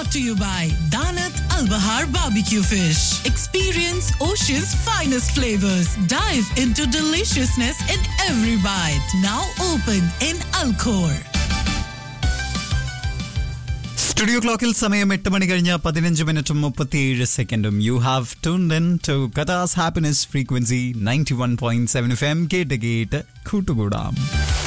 to you by Danat Al Bahar Barbecue Fish. Experience Ocean's finest flavors. Dive into deliciousness in every bite. Now open in Alcor. Studio ക്ലോക്കിൽ സമയം 8 മണി കഴിഞ്ഞ 15 മിനിറ്റും 37 സെക്കൻഡും. You have tuned in to കഥാസ് happiness frequency 91.7 FM. കേട്ട് കൂട്ടുകൂടാം.